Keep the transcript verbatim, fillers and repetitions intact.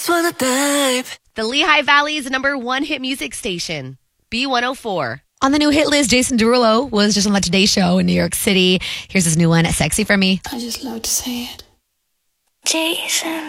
The Lehigh Valley's number one hit music station, B one oh four. On the new hit list, Jason Derulo was just on the Today Show in New York City. Here's his new one, Sexy for Me. I just love to say it. Jason